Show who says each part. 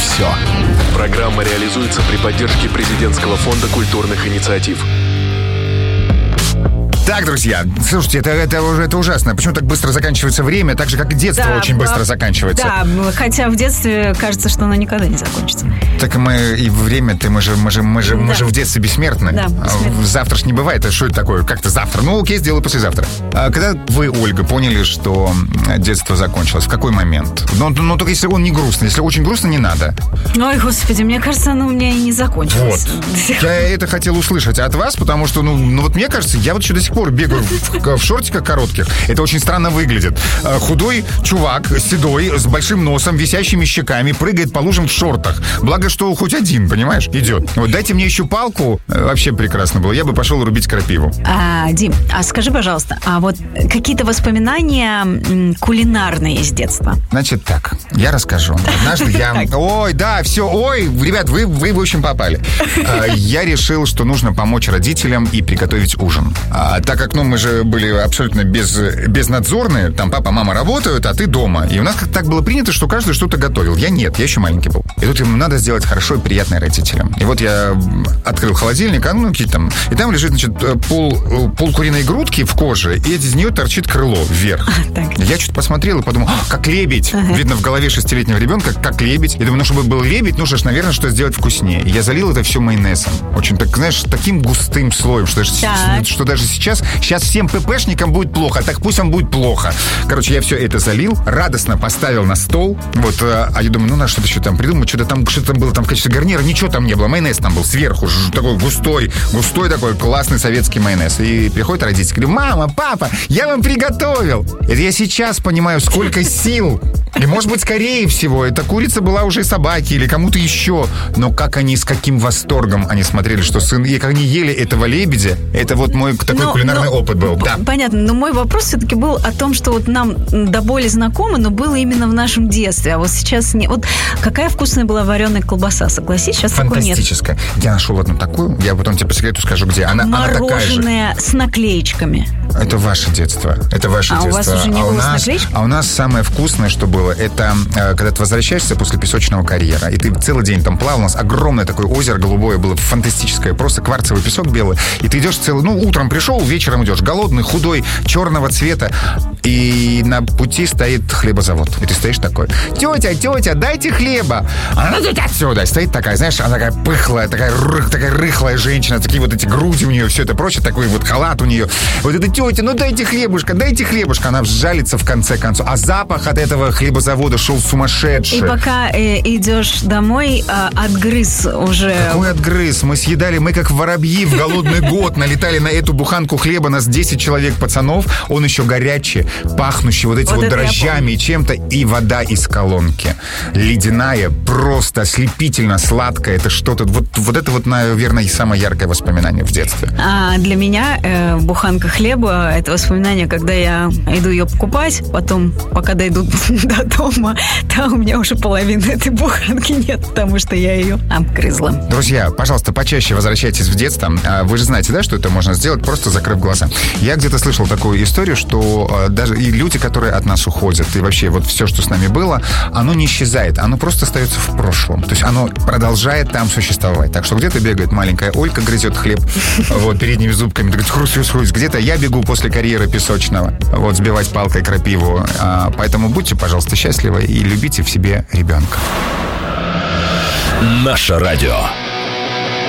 Speaker 1: все.
Speaker 2: Программа реализуется при поддержке президентского фонда культурных инициатив.
Speaker 1: Так, друзья, слушайте, это ужасно. Почему так быстро заканчивается время, так же, как и детство очень быстро заканчивается?
Speaker 3: Да, хотя в детстве кажется, что оно никогда не закончится.
Speaker 1: Так мы и время-то, мы же в детстве бессмертны.
Speaker 3: Да, бессмертны.
Speaker 1: Завтра ж не бывает. А что это такое? Как-то завтра? Ну, окей, сделаю послезавтра. А когда вы, Ольга, поняли, что детство закончилось? В какой момент? Но только если он не грустный. Если очень грустно, не надо.
Speaker 3: Ой, господи, мне кажется, оно у меня и не закончилось.
Speaker 1: Вот. Я это хотел услышать от вас, потому что, вот мне кажется, я вот еще до сих пор бегаю в шортиках коротких. Это очень странно выглядит. Худой чувак, седой, с большим носом, висящими щеками, прыгает по лужам в шортах. Благо, что хоть один, понимаешь, идет. Вот дайте мне еще палку. Вообще прекрасно было. Я бы пошел рубить крапиву.
Speaker 3: Дим, а скажи, пожалуйста, а вот какие-то воспоминания кулинарные из детства?
Speaker 1: Значит так, я расскажу. Однажды Ой, да, все, ребят, вы в общем попали. Я решил, что нужно помочь родителям и приготовить ужин. Так как, мы же были абсолютно безнадзорные, там папа, мама работают, а ты дома. И у нас как-то так было принято, что каждый что-то готовил. Я нет, я еще маленький был. И тут ему надо сделать хорошо и приятное родителям. И вот я открыл холодильник, и там лежит, значит, пол куриной грудки в коже, и из нее торчит крыло вверх. Я что-то посмотрел и подумал, как лебедь. Видно, в голове 6-летнего ребенка, как лебедь. Я думаю, чтобы был лебедь, нужно, наверное, что сделать вкуснее. И я залил это все майонезом. Очень, так, знаешь, таким густым слоем, что даже сейчас всем ППшникам будет плохо, так пусть вам будет плохо. Короче, я все это залил, радостно поставил на стол. Вот, а я думаю, надо что-то еще там придумать. Что-то там было там в качестве гарнира. Ничего там не было. Майонез там был сверху. Такой густой такой классный советский майонез. И приходят родители, говорю, мама, папа, я вам приготовил. Это я сейчас понимаю, сколько сил. И, может быть, скорее всего, эта курица была уже собаки или кому-то еще. Но с каким восторгом они смотрели, что сын... И как они ели этого лебедя, это вот мой такой кулинарный опыт был. Да.
Speaker 3: Понятно, но мой вопрос все-таки был о том, что вот нам до боли знакомо, но было именно в нашем детстве. А вот сейчас не... Вот какая вкусная была вареная колбаса, согласись, сейчас такой нет.
Speaker 1: Фантастическая. Я нашел одну такую, я потом тебе по секрету скажу, где. Она такая же.
Speaker 3: Мороженое с наклеечками.
Speaker 1: Это ваше детство. Это ваше детство.
Speaker 3: У вас уже не было с наклеечками?
Speaker 1: А у нас самое вкусное, что было, это когда ты возвращаешься после песочного карьера, и ты целый день там плавал, у нас огромное такое озеро голубое было, фантастическое, просто кварцевый песок белый, и ты идешь утром пришел, вечером идешь, голодный, худой, черного цвета, и на пути стоит хлебозавод. И ты стоишь такой, тетя, дайте хлеба. Она идет отсюда. И стоит такая, знаешь, она такая пыхлая, такая рыхлая женщина, такие вот эти груди у нее, все это прочее, такой вот халат у нее. Вот это тетя, дайте хлебушка. Она жалится в конце концов. А запах от этого хлебозавода шел сумасшедший.
Speaker 3: И пока идешь домой, отгрыз уже...
Speaker 1: Какой отгрыз? Мы как воробьи в голодный год налетали на эту буханку хлеба, нас 10 человек пацанов, он еще горячий, пахнущий вот дрожжами и чем-то, и вода из колонки. Ледяная, просто ослепительно сладкая. Это что-то... Вот это вот, наверное, самое яркое воспоминание в детстве.
Speaker 3: А для меня буханка хлеба — это воспоминание, когда я иду ее покупать, потом, пока дойду до дома, там у меня уже половины этой буханки нет, потому что я ее обгрызла.
Speaker 1: Друзья, пожалуйста, почаще возвращайтесь в детство. Вы же знаете, да, что это можно сделать, просто закрыв глаза. Я где-то слышал такую историю, что даже и люди, которые от нас уходят, и вообще вот все, что с нами было, оно не исчезает, оно просто остается в прошлом. То есть оно продолжает там существовать. Так что где-то бегает маленькая Олька, грызет хлеб вот передними зубками, хрусь. Где-то я бегу после карьеры песочного, вот сбивать палкой крапиву. Поэтому будьте, пожалуйста, счастливы и любите в себе ребенка.
Speaker 4: Наше радио.